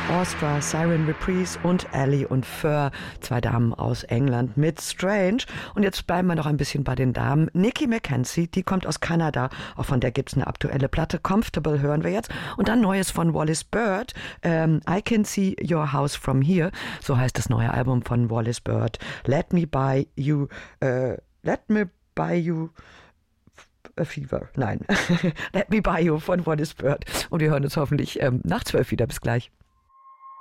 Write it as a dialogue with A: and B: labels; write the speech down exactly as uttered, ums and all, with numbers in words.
A: Orchestra, Siren Reprise und Ally und Fur, zwei Damen aus England mit Strange. Und jetzt bleiben wir noch ein bisschen bei den Damen. Nikki McKenzie, die kommt aus Kanada, auch von der gibt's eine aktuelle Platte. Comfortable hören wir jetzt. Und dann Neues von Wallis Bird, ähm, I Can See Your House From Here, so heißt das neue Album von Wallis Bird. Let Me Buy You, äh, Let Me Buy You A Fever. Nein, Let Me Buy You von Wallis Bird. Und wir hören uns hoffentlich ähm, nach zwölf wieder. Bis gleich.